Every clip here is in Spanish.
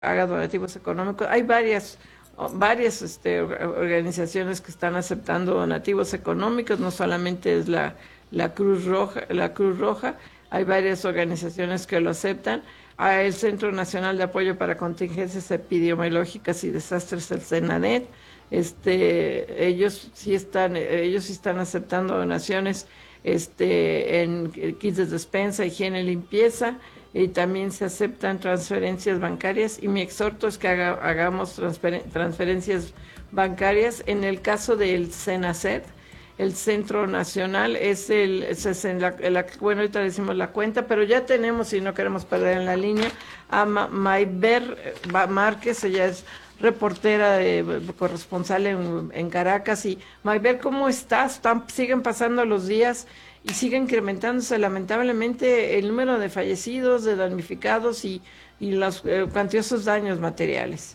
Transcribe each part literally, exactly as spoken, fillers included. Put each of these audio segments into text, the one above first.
haga donativos económicos. Hay varias, varias este, organizaciones que están aceptando donativos económicos, no solamente es la, la Cruz Roja, la Cruz Roja, hay varias organizaciones que lo aceptan. Hay el Centro Nacional de Apoyo para Contingencias Epidemiológicas y Desastres, el CENADET. Este, ellos sí están, ellos sí están aceptando donaciones este, en kits de despensa, higiene, limpieza, y también se aceptan transferencias bancarias, y mi exhorto es que haga, hagamos transfer, transferencias bancarias. En el caso del CENACET, el Centro Nacional, es el, es en la, la, bueno, ahorita decimos la cuenta, pero ya tenemos, y no queremos perder en la línea, a Ma Mayber Márquez. Ella es reportera, de, corresponsal en, en Caracas. Y Mayber, ¿cómo estás? ¿Están, siguen pasando los días y sigue incrementándose lamentablemente el número de fallecidos, de damnificados y, y los eh, cuantiosos daños materiales?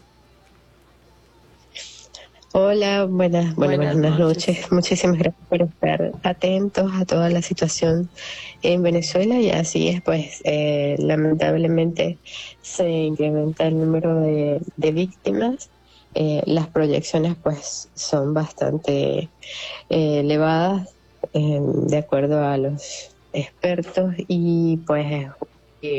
Hola, buenas, bueno, Buenas buenas noches. noches. Muchísimas gracias por estar atentos a toda la situación en Venezuela. Y así es, pues eh, lamentablemente se incrementa el número de, de víctimas. Eh, las proyecciones pues son bastante eh, elevadas eh, de acuerdo a los expertos. Y pues eh,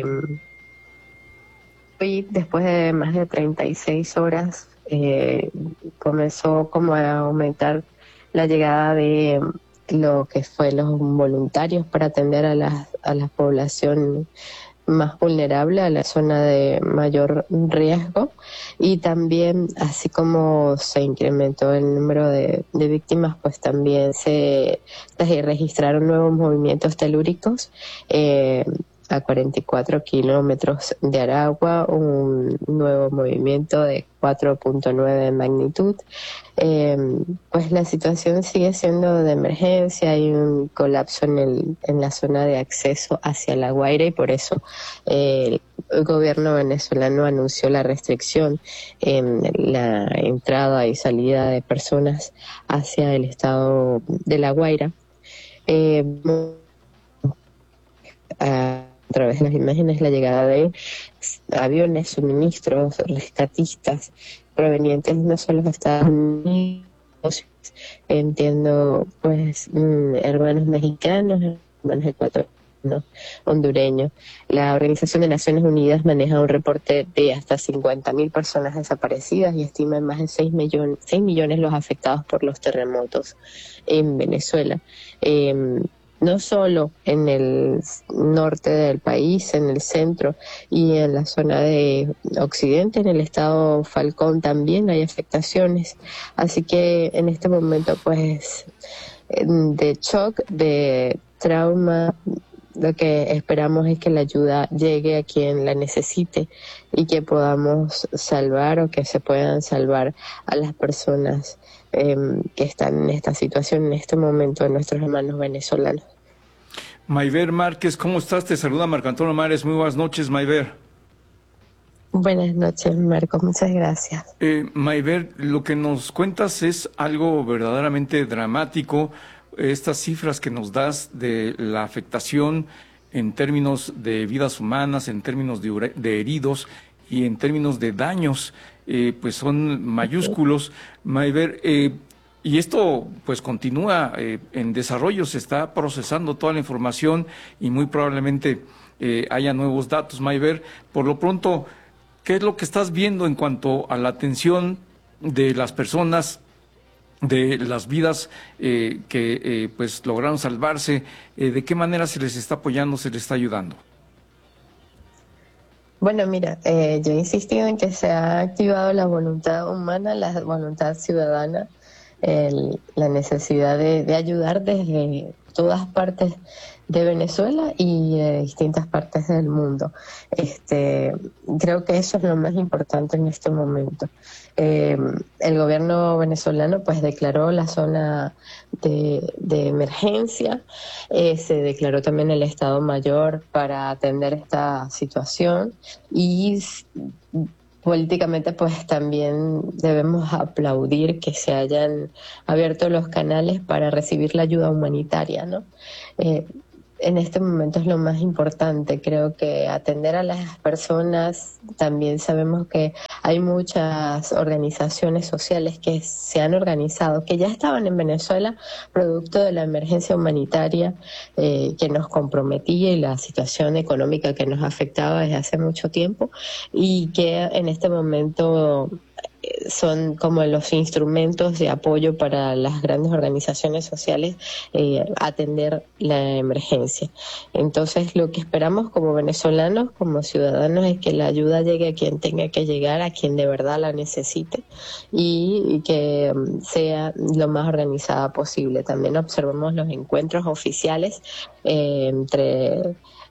hoy, después de más de treinta y seis horas, eh, comenzó como a aumentar la llegada de lo que fue los voluntarios para atender a la, a la población más vulnerable, a la zona de mayor riesgo. Y también, así como se incrementó el número de, de víctimas, pues también se, se registraron nuevos movimientos telúricos eh, a cuarenta y cuatro kilómetros de Aragua, un nuevo movimiento de cuatro punto nueve de magnitud. Eh, pues la situación sigue siendo de emergencia. Hay un colapso en, el, en la zona de acceso hacia La Guaira, y por eso eh, el gobierno venezolano anunció la restricción en la entrada y salida de personas hacia el estado de La Guaira. Eh, a a través de las imágenes, la llegada de aviones, suministros, rescatistas provenientes no solo de Estados Unidos, entiendo pues hermanos mexicanos, hermanos ecuatorianos, hondureños. La Organización de Naciones Unidas maneja un reporte de hasta cincuenta mil personas desaparecidas y estima en más de seis millones, seis millones los afectados por los terremotos en Venezuela. Eh, no solo en el norte del país, en el centro y en la zona de occidente, en el estado Falcón también hay afectaciones. Así que en este momento pues de shock, de trauma, lo que esperamos es que la ayuda llegue a quien la necesite y que podamos salvar, o que se puedan salvar a las personas eh, que están en esta situación en este momento, de nuestros hermanos venezolanos. Mayber Márquez, ¿cómo estás? Te saluda Marco Antonio Mares. Muy buenas noches, Mayber. Buenas noches, Marco. Muchas gracias. Eh, Mayber, lo que nos cuentas es algo verdaderamente dramático. Estas cifras que nos das de la afectación en términos de vidas humanas, en términos de, de heridos y en términos de daños, eh, pues son mayúsculos. Mayber, eh, y esto pues continúa eh, en desarrollo, se está procesando toda la información y muy probablemente eh, haya nuevos datos. Mayber, por lo pronto, ¿qué es lo que estás viendo en cuanto a la atención de las personas, de las vidas eh, que eh, pues lograron salvarse? Eh, ¿de qué manera se les está apoyando, se les está ayudando? Bueno, mira, eh, yo he insistido en que se ha activado la voluntad humana, la voluntad ciudadana, el, la necesidad de, de ayudar desde todas partes de Venezuela y de distintas partes del mundo. Este, creo que eso es lo más importante en este momento. Eh, el gobierno venezolano pues declaró la zona de, de emergencia, eh, se declaró también el estado mayor para atender esta situación, y políticamente pues también debemos aplaudir que se hayan abierto los canales para recibir la ayuda humanitaria, ¿no? Eh, en este momento es lo más importante. Creo que atender a las personas, también sabemos que hay muchas organizaciones sociales que se han organizado, que ya estaban en Venezuela producto de la emergencia humanitaria eh, que nos comprometía y la situación económica que nos afectaba desde hace mucho tiempo, y que en este momento son como los instrumentos de apoyo para las grandes organizaciones sociales eh, atender la emergencia. Entonces, lo que esperamos como venezolanos, como ciudadanos, es que la ayuda llegue a quien tenga que llegar, a quien de verdad la necesite, y, y que um, sea lo más organizada posible. También observamos los encuentros oficiales eh, entre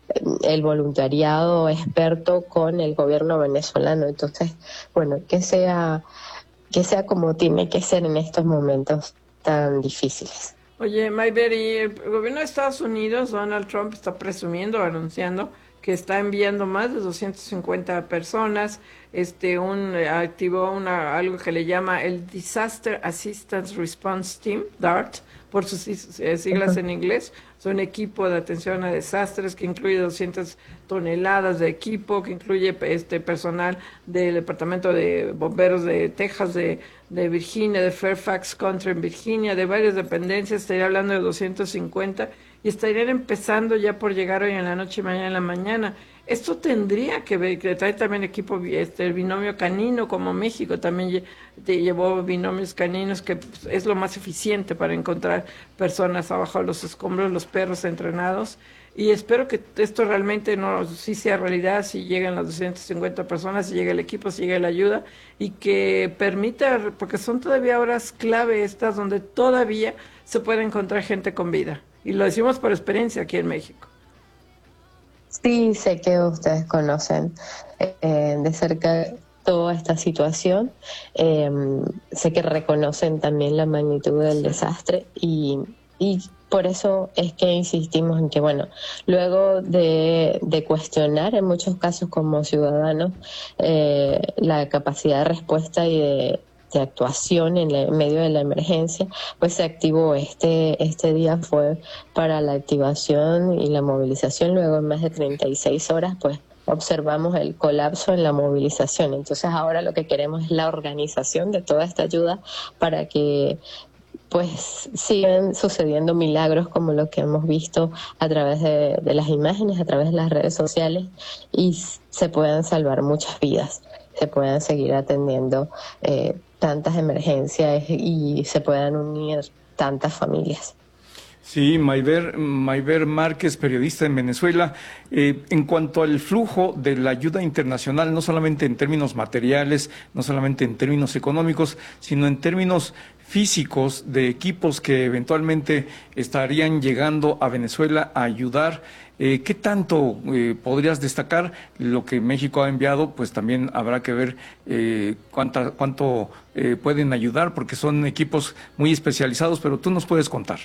el voluntariado experto con el gobierno venezolano. Entonces, bueno, que sea que sea como tiene que ser en estos momentos tan difíciles. Oye, Mayber, y el gobierno de Estados Unidos, Donald Trump, está presumiendo, anunciando que está enviando más de doscientas cincuenta personas, este, un, activó una, algo que le llama el Disaster Assistance Response Team, DART, por sus siglas Uh-huh. en inglés. Es un equipo de atención a desastres que incluye doscientas toneladas de equipo, que incluye este personal del Departamento de Bomberos de Texas, de, de Virginia, de Fairfax County en Virginia, de varias dependencias. Estaría hablando de doscientos cincuenta, y estarían empezando ya por llegar hoy en la noche y mañana en la mañana. Esto tendría que ver, que trae también equipo, este, el binomio canino, como México también lle- te llevó binomios caninos, que pues, es lo más eficiente para encontrar personas abajo de los escombros, los perros entrenados. Y espero que esto realmente no sí sea realidad, si llegan las doscientas cincuenta personas, si llega el equipo, si llega la ayuda, y que permita, porque son todavía horas clave estas donde todavía se puede encontrar gente con vida. Y lo decimos por experiencia aquí en México. Sí, sé que ustedes conocen eh, de cerca toda esta situación. Eh, sé que reconocen también la magnitud del desastre, y, y por eso es que insistimos en que, bueno, luego de, de cuestionar en muchos casos como ciudadanos eh, la capacidad de respuesta y de de actuación en, la, en medio de la emergencia, pues se activó este este día, fue para la activación y la movilización. Luego, en más de treinta y seis horas, pues observamos el colapso en la movilización. Entonces, ahora lo que queremos es la organización de toda esta ayuda para que pues sigan sucediendo milagros como lo que hemos visto a través de, de las imágenes, a través de las redes sociales, y se puedan salvar muchas vidas, se puedan seguir atendiendo eh, tantas emergencias y se puedan unir tantas familias. Sí, Mayber, Mayber Márquez, periodista en Venezuela. Eh, en cuanto al flujo de la ayuda internacional, no solamente en términos materiales, no solamente en términos económicos, sino en términos físicos de equipos que eventualmente estarían llegando a Venezuela a ayudar, eh, ¿qué tanto eh, podrías destacar? Lo que México ha enviado, pues también habrá que ver eh, cuánta, cuánto eh, pueden ayudar, porque son equipos muy especializados, pero tú nos puedes contar.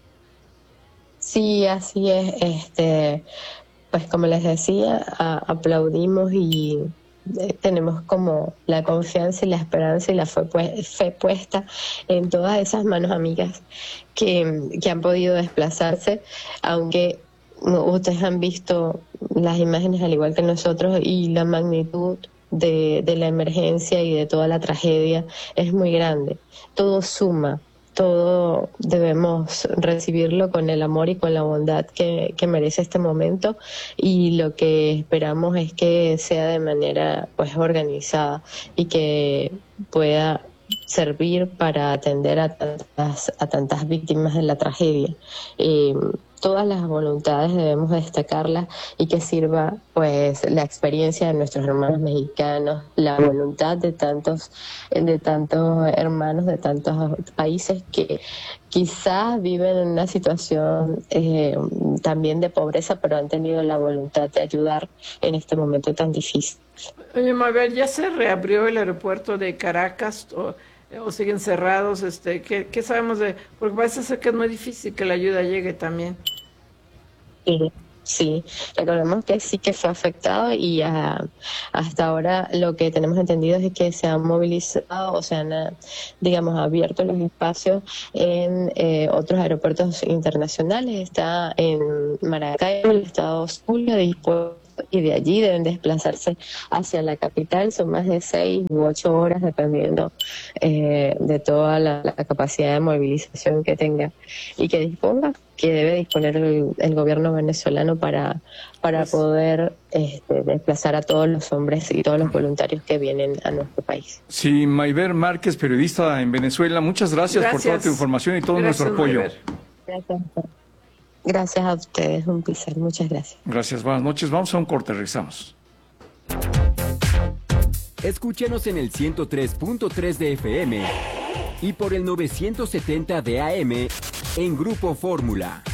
Sí, así es. Este, pues como les decía, a, aplaudimos y eh, tenemos como la confianza y la esperanza y la fe, pues, fe puesta en todas esas manos amigas que, que han podido desplazarse, aunque no, ustedes han visto las imágenes al igual que nosotros, y la magnitud de, de la emergencia y de toda la tragedia es muy grande. Todo suma. Todo debemos recibirlo con el amor y con la bondad que, que merece este momento, y lo que esperamos es que sea de manera pues organizada y que pueda servir para atender a tantas, a tantas víctimas de la tragedia. Eh, todas las voluntades debemos destacarlas, y que sirva pues la experiencia de nuestros hermanos mexicanos, la voluntad de tantos de tantos hermanos de tantos países que quizás viven en una situación eh, también de pobreza, pero han tenido la voluntad de ayudar en este momento tan difícil. Oye, Mabel, ¿ya se reabrió el aeropuerto de Caracas o, o siguen cerrados? Este, ¿qué, qué sabemos de...? Porque parece ser que es muy difícil que la ayuda llegue también. Sí, Sí, recordemos que sí que fue afectado y uh, hasta ahora lo que tenemos entendido es que se han movilizado, o sea, han, digamos, abierto los espacios en eh, otros aeropuertos internacionales. Está en Maracaibo, el estado Zulia, dispuesto, y de allí deben desplazarse hacia la capital. Son más de seis u ocho horas dependiendo eh, de toda la, la capacidad de movilización que tenga y que disponga, que debe disponer el, el gobierno venezolano para, para poder este, desplazar a todos los hombres y todos los voluntarios que vienen a nuestro país. Sí, Mayber Márquez, periodista en Venezuela, muchas gracias, gracias. por toda tu información y todo gracias, nuestro apoyo. Mayber. Gracias. Gracias a ustedes, un placer, muchas gracias. Gracias, buenas noches, vamos a un corte, regresamos. Escúchenos en el ciento tres punto tres de F M y por el novecientos setenta de A M en Grupo Fórmula.